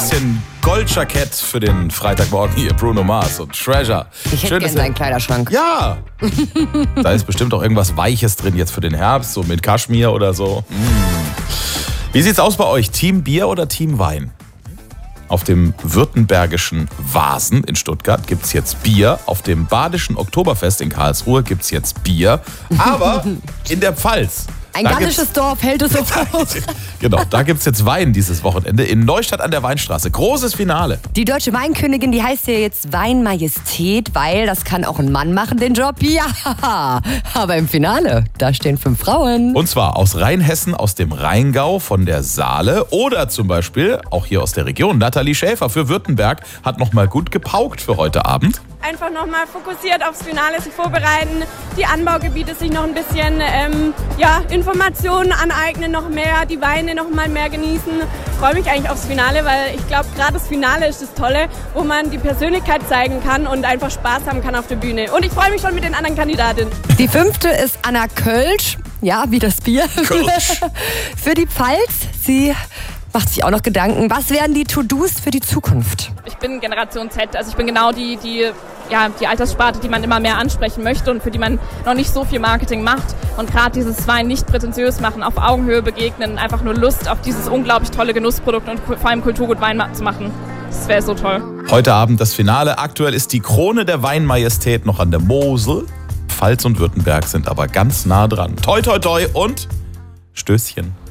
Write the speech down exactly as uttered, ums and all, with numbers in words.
bisschen Goldjackett für den Freitagmorgen hier. Bruno Mars und Treasure. Ich hätte gerne deinen Kleiderschrank. Ja. Da ist bestimmt auch irgendwas Weiches drin jetzt für den Herbst, so mit Kaschmir oder so. Mm. Wie sieht's aus bei euch? Team Bier oder Team Wein? Auf dem württembergischen Vasen in Stuttgart gibt es jetzt Bier. Auf dem badischen Oktoberfest in Karlsruhe gibt es jetzt Bier. Aber in der Pfalz. Ein gallisches Dorf hält es auf. Genau, da gibt es jetzt Wein dieses Wochenende in Neustadt an der Weinstraße. Großes Finale. Die deutsche Weinkönigin, die heißt ja jetzt Weinmajestät, weil das kann auch ein Mann machen, den Job. Ja, aber im Finale, da stehen fünf Frauen. Und zwar aus Rheinhessen, aus dem Rheingau, von der Saale oder zum Beispiel auch hier aus der Region. Nathalie Schäfer für Württemberg hat nochmal gut gepaukt für heute Abend. Einfach nochmal fokussiert aufs Finale sich vorbereiten, die Anbaugebiete sich noch ein bisschen ähm, ja, Informationen aneignen, noch mehr, die Weine noch mal mehr genießen. Ich freue mich eigentlich aufs Finale, weil ich glaube, gerade das Finale ist das Tolle, wo man die Persönlichkeit zeigen kann und einfach Spaß haben kann auf der Bühne. Und ich freue mich schon mit den anderen Kandidatinnen. Die fünfte ist Anna Kölsch, ja, wie das Bier. Kölsch. Für die Pfalz, sie macht sich auch noch Gedanken, was wären die To-Dos für die Zukunft? Ich bin Generation Z, also ich bin genau die, die, ja, die Alterssparte, die man immer mehr ansprechen möchte und für die man noch nicht so viel Marketing macht. Und gerade dieses Wein nicht prätentiös machen, auf Augenhöhe begegnen, einfach nur Lust auf dieses unglaublich tolle Genussprodukt und vor allem Kulturgut Wein zu machen. Das wäre so toll. Heute Abend das Finale. Aktuell ist die Krone der Weinmajestät noch an der Mosel. Pfalz und Württemberg sind aber ganz nah dran. Toi, toi, toi und Stößchen.